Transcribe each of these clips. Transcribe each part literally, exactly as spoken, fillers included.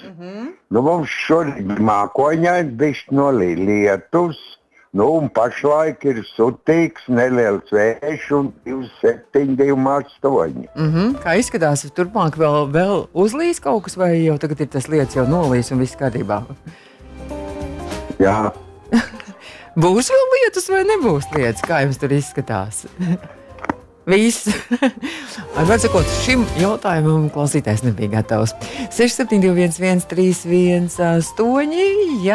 Mm-hmm. Nu, mums šodien mākoņains bišķi no Lietuvas. Nu, un pašlaik ir sutīgs, neliels vējš un divi septiņi, divi astoņi. Mm-hmm. Kā izskatās, turpmāk vēl, vēl uzlīs kaut kas, vai jau tagad ir tas lietas jau nolīs un viss kārtībā? Jā. Būs vēl lietas vai nebūs lietas? Kā jums tur izskatās? Viss. Var sakot, šim jautājumam klausītājs nebija gatavs. seši septiņi divi viens viens trīs viens astoņi. Jā,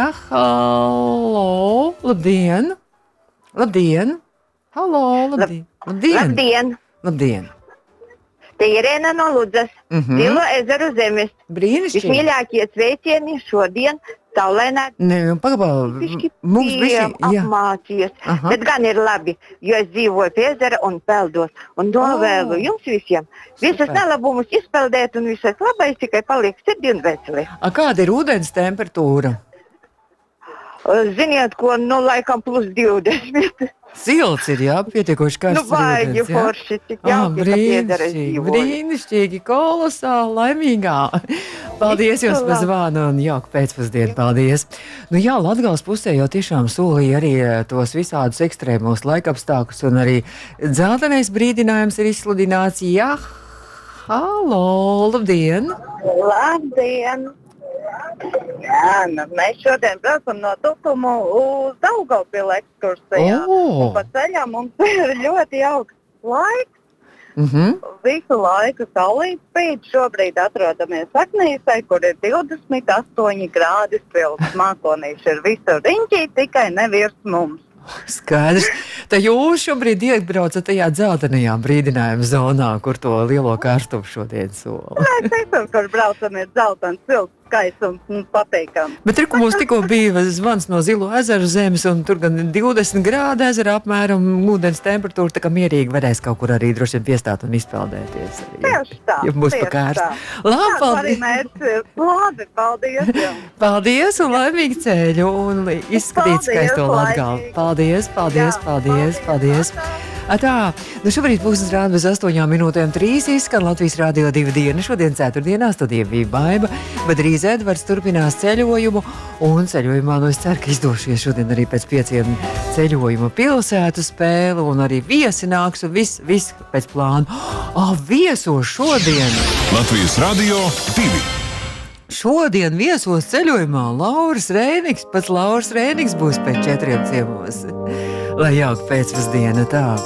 halo. Labdien. Labdien. Halo, labdien. Labdien. Labdien. Labdien. Te Irēna no Ludzas. Mhm. Zilo ezeru zemes. Brīnišķīgi. Vismīļākie sveicieni šodien saulēnā. Nē, pagabā, mums bija apmācījies, bet gan ir labi, jo es dzīvoju pie ezera un peldos. Un novēlu oh. jums visiem visas nelabumus izpeldēt un visas labais tikai paliek sirdi un veseli. A, kāda ir ūdens temperatūra? Ziniet, ko, nu, laikam plus divdesmit. Silts ir, jā, pietiekoši karsts. Nu, baigi forši, tik jauki, ka piederes dzīvoju. Brīnišķīgi, kolosāli, laimīgā. Paldies jums par zvanu un jauku pēcpusdienu, paldies. Nu jā, Latgales pusē jau tiešām solīja arī tos visādus ekstrēmos laikapstākļus un arī dzeltenais brīdinājums ir izsludināts. Jā, halo, labdien. Labdien. Jā, nu, mēs šodien braucam no Tukuma uz Daugavpilu ekskursijā. Oh. Un pa ceļā mums ir ļoti jauks laiks. Mm-hmm. Visu laiku saulīt spīd. Šobrīd atrodamies Aknīsē, kur ir divdesmit astoņi grādi silts. Mākonīši ir visur riņķī, tikai nevirs mums. Skaidrs. Tā jūs šobrīd iebraucat tajā dzeltenajā brīdinājuma zonā, kur to lielo karstumu šodien sola. Mēs esam, kur braucam, ir dzeltens, silts, skaists un pateikams. Bet ir, ka mums tikko bija zvans no Zilo ezeru zemes, un tur gan divdesmit grādi ezera apmēram ūdens temperatūra, tā kā mierīgi varēs kaut kur arī droši vien piestāt un izpeldēties. Tieši tā. Ja būs pa kārstu. Labi, paldies. Labi, paldies jums. Paldies un laimīgi ceļu un izskatīt skaisto Latgali. Paldies, paldies, paldies, paldies. Tā, nu šobrīd pūkstens rāda bez astoņām minūtēm trīs izskan Latvijas Rādio divi diena. Šodien ceturtdienā studija bija Baiba, bet drīz Edvards turpinās ceļojumu. Un ceļojumā, nu es ceru, ka izdošies šodien arī pēc pieciem ceļojuma pilsētu spēli. Un arī viesi nāks un viss, viss pēc plāna. Ah, viesos šodien! Latvijas Rādio divi. Šodien viesos ceļojumā Lauris Rēniks. Pats Lauris Rēniks būs pēc četriem ciemos. Lai jauka pēcpusdiena tā.